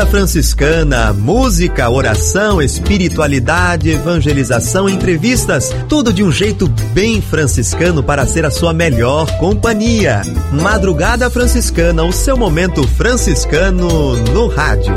Franciscana, música, oração, espiritualidade, evangelização, entrevistas, tudo de um jeito bem franciscano para ser a sua melhor companhia. Madrugada Franciscana, o seu momento franciscano no rádio.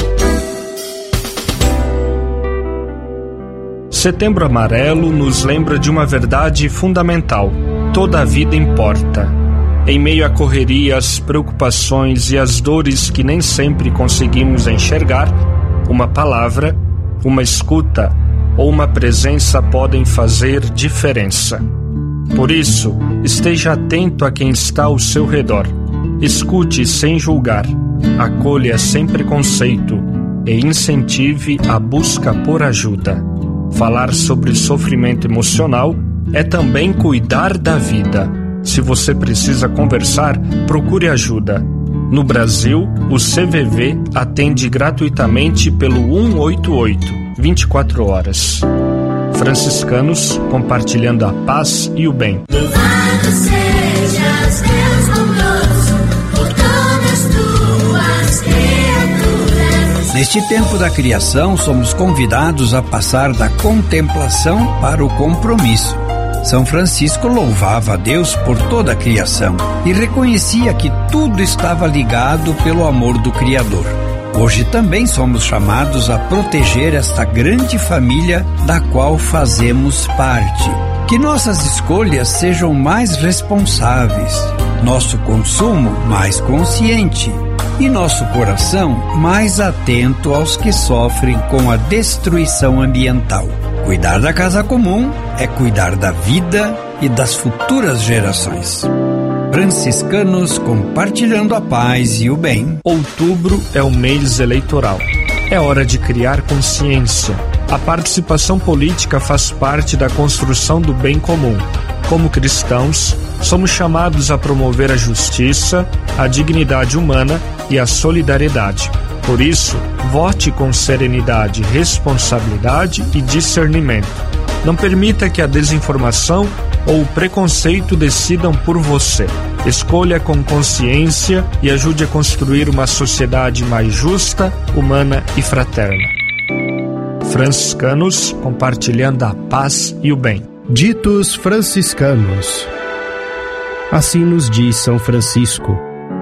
Setembro Amarelo nos lembra de uma verdade fundamental: toda a vida importa. Em meio à correria, às preocupações e às dores que nem sempre conseguimos enxergar, uma palavra, uma escuta ou uma presença podem fazer diferença. Por isso, esteja atento a quem está ao seu redor. Escute sem julgar, acolha sem preconceito e incentive a busca por ajuda. Falar sobre sofrimento emocional é também cuidar da vida. Se você precisa conversar, procure ajuda. No Brasil, o CVV atende gratuitamente pelo 188, 24 horas. Franciscanos, compartilhando a paz e o bem. Louvado sejas, Deus bondoso, por todas tuas criaturas. Neste tempo da criação, somos convidados a passar da contemplação para o compromisso. São Francisco louvava a Deus por toda a criação e reconhecia que tudo estava ligado pelo amor do Criador. Hoje também somos chamados a proteger esta grande família da qual fazemos parte. Que nossas escolhas sejam mais responsáveis, nosso consumo mais consciente e nosso coração mais atento aos que sofrem com a destruição ambiental. Cuidar da casa comum é cuidar da vida e das futuras gerações. Franciscanos compartilhando a paz e o bem. Outubro é o mês eleitoral. É hora de criar consciência. A participação política faz parte da construção do bem comum. Como cristãos, somos chamados a promover a justiça, a dignidade humana e a solidariedade. Por isso, vote com serenidade, responsabilidade e discernimento. Não permita que a desinformação ou o preconceito decidam por você. Escolha com consciência e ajude a construir uma sociedade mais justa, humana e fraterna. Franciscanos, compartilhando a paz e o bem. Ditos franciscanos. Assim nos diz São Francisco: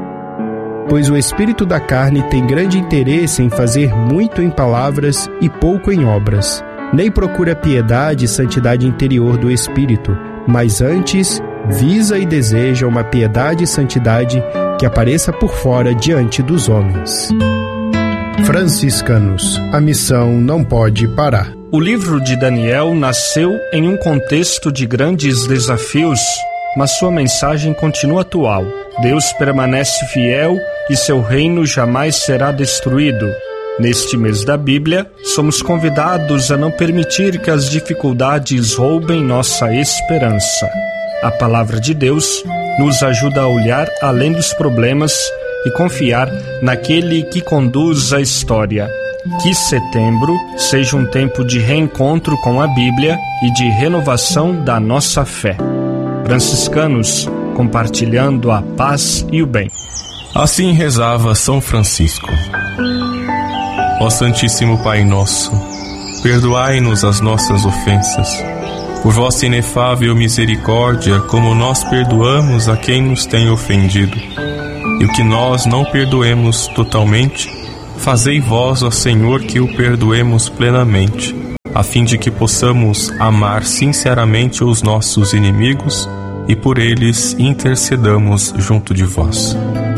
pois o espírito da carne tem grande interesse em fazer muito em palavras e pouco em obras. Nem procura piedade e santidade interior do espírito, mas antes visa e deseja uma piedade e santidade que apareça por fora diante dos homens. Franciscanos, a missão não pode parar. O livro de Daniel nasceu em um contexto de grandes desafios, mas sua mensagem continua atual. Deus permanece fiel e seu reino jamais será destruído. Neste mês da Bíblia, somos convidados a não permitir que as dificuldades roubem nossa esperança. A palavra de Deus nos ajuda a olhar além dos problemas e confiar naquele que conduz a história. Que setembro seja um tempo de reencontro com a Bíblia e de renovação da nossa fé. Franciscanos, compartilhando a paz e o bem. Assim rezava São Francisco: ó Santíssimo Pai nosso, perdoai-nos as nossas ofensas, por vossa inefável misericórdia, como nós perdoamos a quem nos tem ofendido. E o que nós não perdoemos totalmente, fazei vós, ó Senhor, que o perdoemos plenamente, a fim de que possamos amar sinceramente os nossos inimigos e por eles intercedamos junto de vós.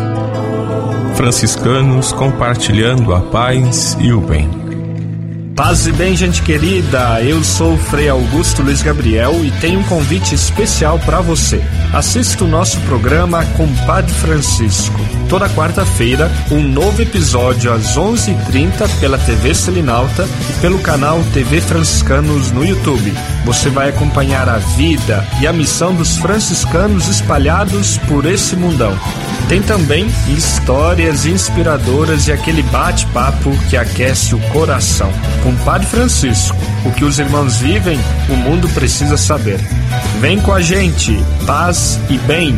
Franciscanos, compartilhando a paz e o bem. Paz e bem, gente querida, eu sou o Frei Augusto Luiz Gabriel e tenho um convite especial para você. Assista o nosso programa Compadre Francisco. Toda quarta-feira, um novo episódio às 11h30 pela TV Selinalta e pelo canal TV Franciscanos no YouTube. Você vai acompanhar a vida e a missão dos franciscanos espalhados por esse mundão. Tem também histórias inspiradoras e aquele bate-papo que aquece o coração. Compadre Francisco, o que os irmãos vivem, o mundo precisa saber. Vem com a gente, paz e bem.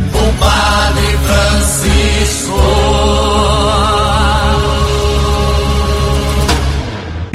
Compadre Francisco.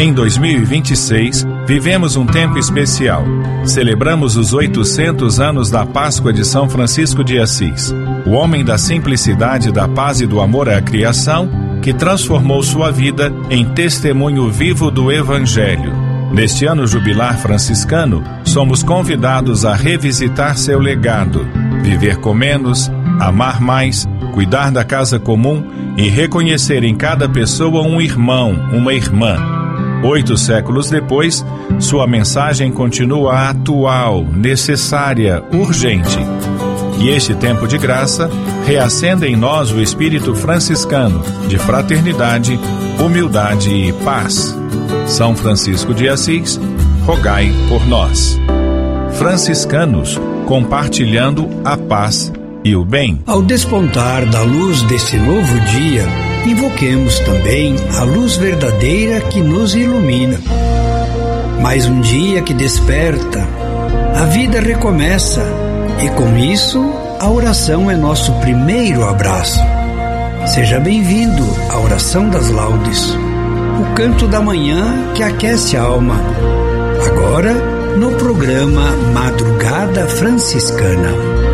Em 2026, vivemos um tempo especial. Celebramos os 800 anos da Páscoa de São Francisco de Assis, o homem da simplicidade, da paz e do amor à criação, que transformou sua vida em testemunho vivo do Evangelho. Neste ano jubilar franciscano, somos convidados a revisitar seu legado, viver com menos, amar mais, cuidar da casa comum e reconhecer em cada pessoa um irmão, uma irmã. 8 séculos depois, sua mensagem continua atual, necessária, urgente. E este tempo de graça reacenda em nós o espírito franciscano de fraternidade, humildade e paz. São Francisco de Assis, rogai por nós. Franciscanos, compartilhando a paz e o bem. Ao despontar da luz desse novo dia, invoquemos também a luz verdadeira que nos ilumina. Mais um dia que desperta, a vida recomeça e com isso a oração é nosso primeiro abraço. Seja bem-vindo à oração das laudes, o canto da manhã que aquece a alma. Agora no programa Madrugada Franciscana.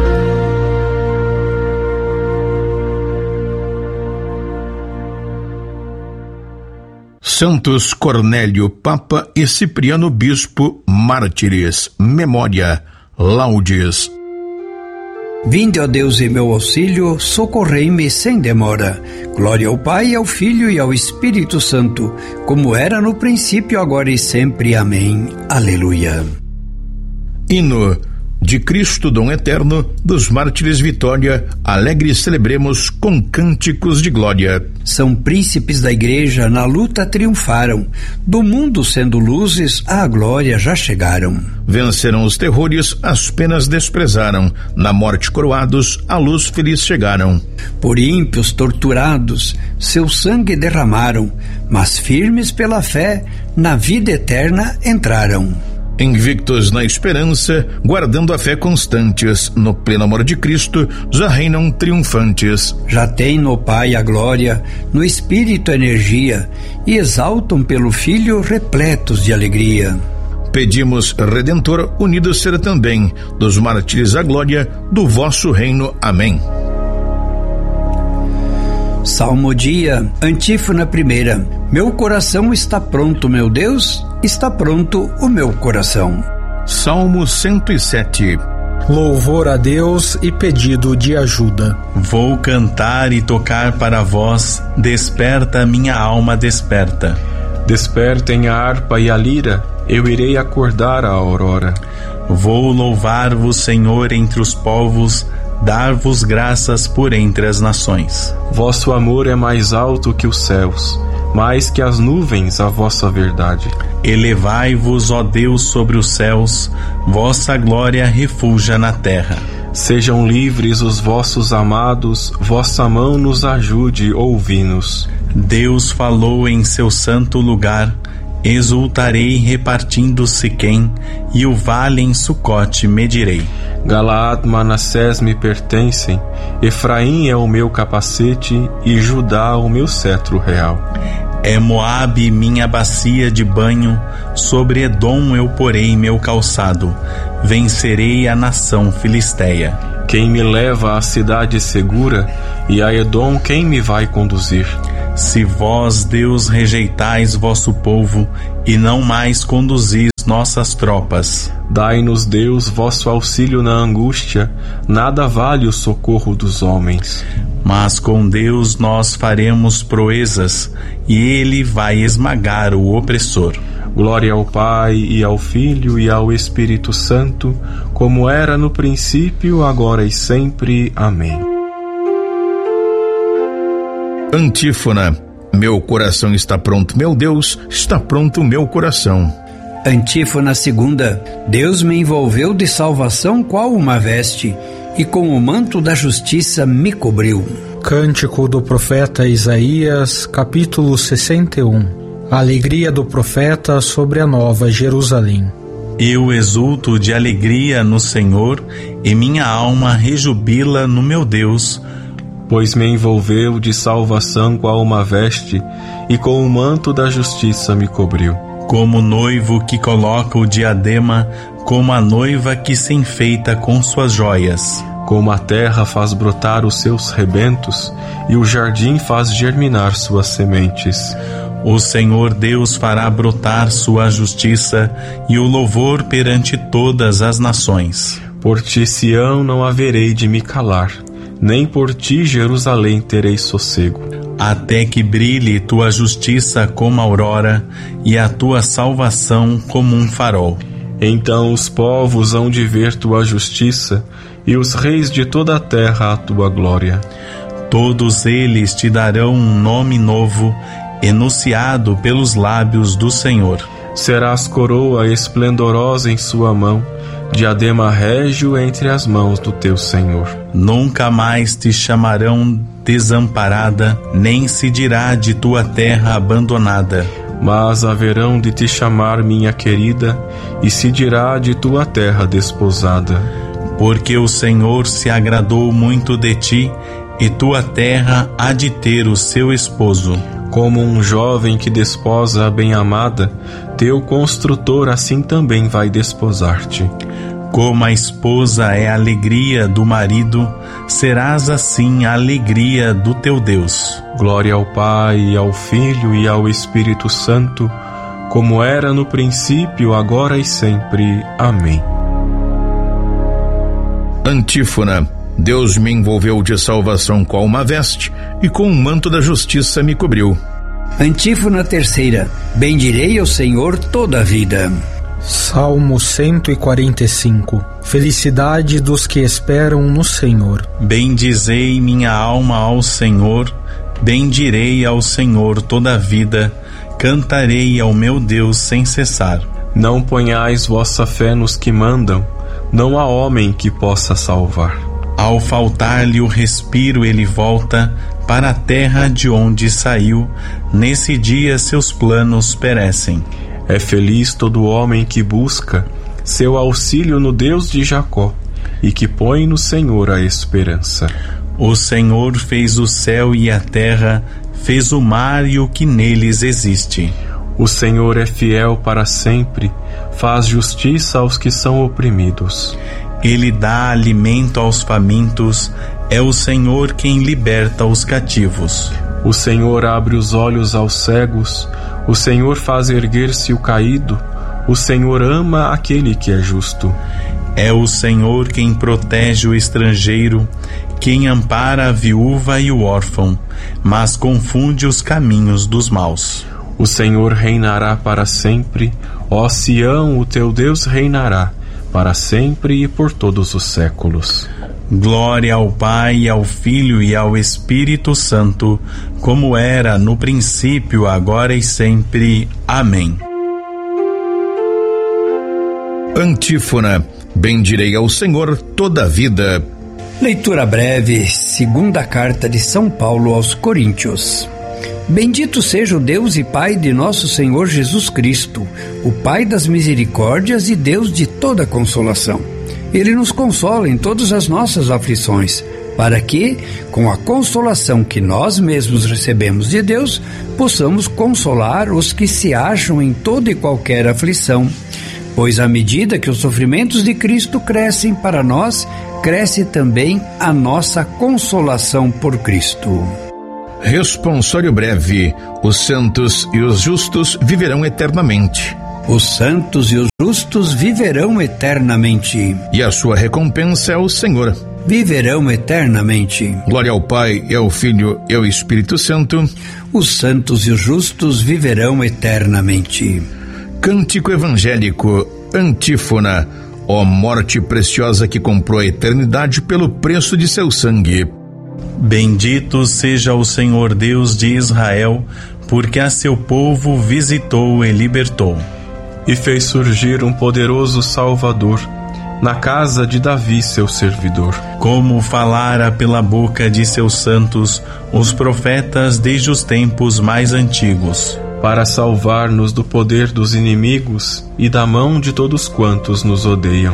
Santos Cornélio Papa e Cipriano Bispo, mártires, memória, laudes. Vinde, ó Deus, em meu auxílio, socorrei-me sem demora. Glória ao Pai, ao Filho e ao Espírito Santo, como era no princípio, agora e sempre. Amém. Aleluia. Hino de Cristo Dom Eterno, dos Mártires Vitória, alegre celebremos com cânticos de glória. São príncipes da igreja, na luta triunfaram, do mundo sendo luzes, à glória já chegaram. Venceram os terrores, as penas desprezaram, na morte coroados, à luz feliz chegaram. Por ímpios torturados, seu sangue derramaram, mas firmes pela fé, na vida eterna entraram. Invictos na esperança, guardando a fé constantes, no pleno amor de Cristo, já reinam triunfantes. Já têm no Pai a glória, no Espírito a energia, e exaltam pelo Filho repletos de alegria. Pedimos, Redentor, unidos ser também, dos mártires a glória, do vosso reino. Amém. Salmodia, antífona primeira. Meu coração está pronto, meu Deus, está pronto o meu coração. Salmo 107. Louvor a Deus e pedido de ajuda. Vou cantar e tocar para vós, desperta minha alma, desperta. Despertem a harpa e a lira, eu irei acordar a aurora. Vou louvar-vos, Senhor, entre os povos, dar-vos graças por entre as nações. Vosso amor é mais alto que os céus, mais que as nuvens a vossa verdade. Elevai-vos, ó Deus, sobre os céus, vossa glória refulja na terra. Sejam livres os vossos amados, vossa mão nos ajude, ouvi-nos. Deus falou em seu santo lugar, exultarei repartindo Siquém, e o vale em Sucote medirei. Galaad, Manassés me pertencem, Efraim é o meu capacete e Judá o meu cetro real. É Moabe minha bacia de banho, sobre Edom eu porei meu calçado, vencerei a nação filisteia. Quem me leva à cidade segura, e a Edom quem me vai conduzir? Se vós, Deus, rejeitais vosso povo, e não mais conduzis nossas tropas. Dai-nos, Deus, vosso auxílio na angústia, nada vale o socorro dos homens. Mas com Deus nós faremos proezas, e Ele vai esmagar o opressor. Glória ao Pai, e ao Filho, e ao Espírito Santo, como era no princípio, agora e sempre. Amém. Antífona. Meu coração está pronto, meu Deus, está pronto o meu coração. Antífona segunda. Deus me envolveu de salvação qual uma veste, e com o manto da justiça me cobriu. Cântico do profeta Isaías, capítulo 61. A alegria do profeta sobre a nova Jerusalém. Eu exulto de alegria no Senhor, e minha alma rejubila no meu Deus, pois me envolveu de salvação qual uma veste, e com o manto da justiça me cobriu. Como noivo que coloca o diadema, como a noiva que se enfeita com suas joias. Como a terra faz brotar os seus rebentos, e o jardim faz germinar suas sementes. O Senhor Deus fará brotar sua justiça e o louvor perante todas as nações. Por ti, Sião, não haverei de me calar, nem por ti, Jerusalém, terei sossego. Até que brilhe tua justiça como a aurora e a tua salvação como um farol. Então os povos hão de ver tua justiça, e os reis de toda a terra a tua glória. Todos eles te darão um nome novo, enunciado pelos lábios do Senhor. Serás coroa esplendorosa em sua mão, diadema régio entre as mãos do teu Senhor. Nunca mais te chamarão desamparada, nem se dirá de tua terra abandonada. Mas haverão de te chamar minha querida, e se dirá de tua terra desposada. Porque o Senhor se agradou muito de ti, e tua terra há de ter o seu esposo. Como um jovem que desposa a bem-amada, teu construtor assim também vai desposar-te. Como a esposa é a alegria do marido, serás assim a alegria do teu Deus. Glória ao Pai, e ao Filho e ao Espírito Santo, como era no princípio, agora e sempre. Amém. Antífona. Deus me envolveu de salvação com uma veste, e com o manto da justiça me cobriu. Antífona terceira. Bendirei ao Senhor toda a vida. Salmo 145. Felicidade dos que esperam no Senhor. Bendizei minha alma ao Senhor, bendirei ao Senhor toda a vida, cantarei ao meu Deus sem cessar. Não ponhais vossa fé nos que mandam, não há homem que possa salvar. Ao faltar-lhe o respiro, ele volta para a terra de onde saiu. Nesse dia seus planos perecem. É feliz todo homem que busca seu auxílio no Deus de Jacó, e que põe no Senhor a esperança. O Senhor fez o céu e a terra, fez o mar e o que neles existe. O Senhor é fiel para sempre, faz justiça aos que são oprimidos. Ele dá alimento aos famintos, é o Senhor quem liberta os cativos. O Senhor abre os olhos aos cegos, o Senhor faz erguer-se o caído, o Senhor ama aquele que é justo. É o Senhor quem protege o estrangeiro, quem ampara a viúva e o órfão, mas confunde os caminhos dos maus. O Senhor reinará para sempre, ó Sião, o teu Deus reinará, para sempre e por todos os séculos. Glória ao Pai, ao Filho e ao Espírito Santo, como era no princípio, agora e sempre. Amém. Antífona. Bendirei ao Senhor toda a vida. Leitura breve, segunda carta de São Paulo aos Coríntios. Bendito seja o Deus e Pai de nosso Senhor Jesus Cristo, o Pai das misericórdias e Deus de toda consolação. Ele nos consola em todas as nossas aflições, para que, com a consolação que nós mesmos recebemos de Deus, possamos consolar os que se acham em toda e qualquer aflição. Pois à medida que os sofrimentos de Cristo crescem para nós, cresce também a nossa consolação por Cristo. Responsório breve. Os santos e os justos viverão eternamente. Os santos e os justos viverão eternamente. E a sua recompensa é o Senhor. Viverão eternamente. Glória ao Pai, e ao Filho e ao Espírito Santo. Os santos e os justos viverão eternamente. Cântico evangélico. Antífona. Ó morte preciosa que comprou a eternidade pelo preço de seu sangue. Bendito seja o Senhor Deus de Israel, porque a seu povo visitou e libertou. E fez surgir um poderoso Salvador na casa de Davi, seu servidor. Como falara pela boca de seus santos os profetas desde os tempos mais antigos. Para salvar-nos do poder dos inimigos e da mão de todos quantos nos odeiam.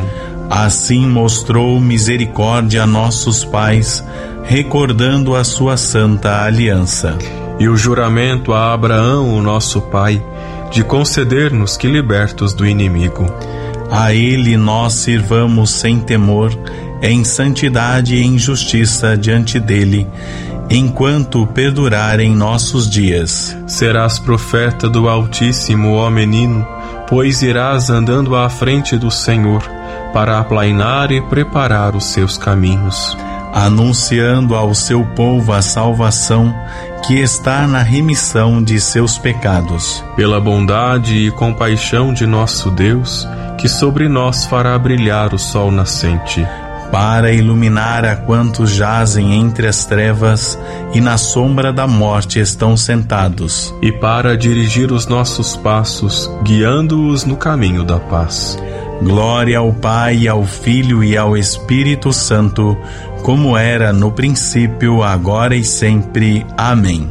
Assim mostrou misericórdia a nossos pais, recordando a sua santa aliança. E o juramento a Abraão, o nosso pai, de conceder-nos que libertos do inimigo. A ele nós sirvamos sem temor, em santidade e em justiça diante dele, enquanto perdurarem nossos dias. Serás profeta do Altíssimo, ó menino, pois irás andando à frente do Senhor, para aplainar e preparar os seus caminhos, anunciando ao seu povo a salvação que está na remissão de seus pecados. Pela bondade e compaixão de nosso Deus, que sobre nós fará brilhar o sol nascente, para iluminar a quantos jazem entre as trevas e na sombra da morte estão sentados, e para dirigir os nossos passos, guiando-os no caminho da paz. Glória ao Pai, ao Filho e ao Espírito Santo, como era no princípio, agora e sempre. Amém.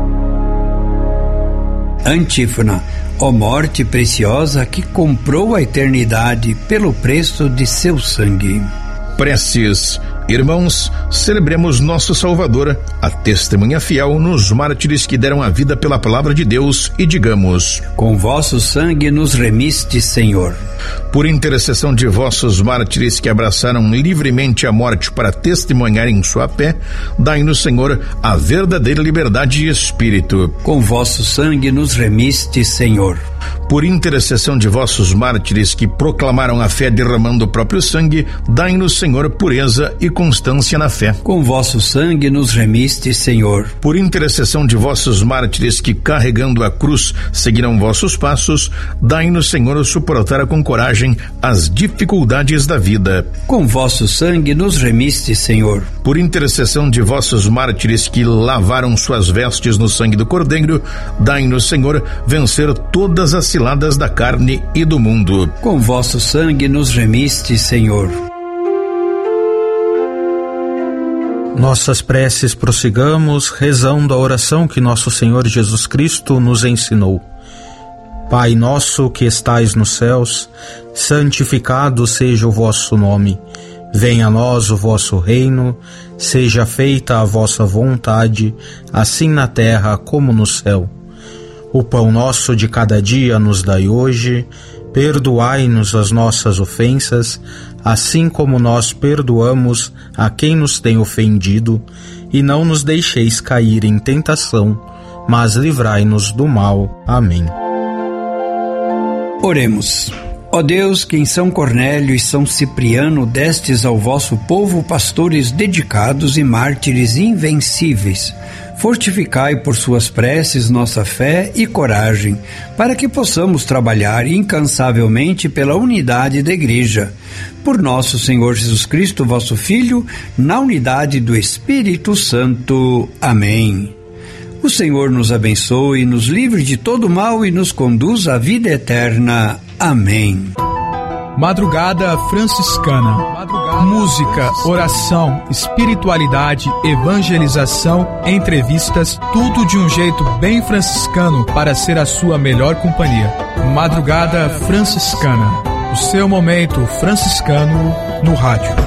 Antífona. Ó morte preciosa que comprou a eternidade pelo preço de seu sangue. Preces. Irmãos, celebremos nosso Salvador, a testemunha fiel nos mártires que deram a vida pela palavra de Deus, e digamos: com vosso sangue nos remiste, Senhor. Por intercessão de vossos mártires que abraçaram livremente a morte para testemunharem sua fé, dai-nos, Senhor, a verdadeira liberdade de espírito. Com vosso sangue nos remiste, Senhor. Por intercessão de vossos mártires que proclamaram a fé derramando o próprio sangue, dai-nos, Senhor, pureza e constância na fé. Com vosso sangue nos remiste, Senhor. Por intercessão de vossos mártires que, carregando a cruz, seguiram vossos passos, dai-nos, Senhor, suportar com coragem as dificuldades da vida. Com vosso sangue nos remiste, Senhor. Por intercessão de vossos mártires que lavaram suas vestes no sangue do Cordeiro, dai-nos, Senhor, vencer todas as ciladas da carne e do mundo. Com vosso sangue nos remiste, Senhor. Nossas preces prossigamos, rezando a oração que nosso Senhor Jesus Cristo nos ensinou. Pai nosso que estais nos céus, santificado seja o vosso nome. Venha a nós o vosso reino, seja feita a vossa vontade, assim na terra como no céu. O pão nosso de cada dia nos dai hoje, perdoai-nos as nossas ofensas, assim como nós perdoamos a quem nos tem ofendido, e não nos deixeis cair em tentação, mas livrai-nos do mal. Amém. Oremos. Ó Deus, que em São Cornélio e São Cipriano destes ao vosso povo pastores dedicados e mártires invencíveis, fortificai por suas preces nossa fé e coragem, para que possamos trabalhar incansavelmente pela unidade da Igreja. Por nosso Senhor Jesus Cristo, vosso Filho, na unidade do Espírito Santo. Amém. O Senhor nos abençoe, nos livre de todo mal e nos conduz à vida eterna. Amém. Madrugada Franciscana. Música, oração, espiritualidade, evangelização, entrevistas, tudo de um jeito bem franciscano para ser a sua melhor companhia. Madrugada Franciscana. O seu momento franciscano no rádio.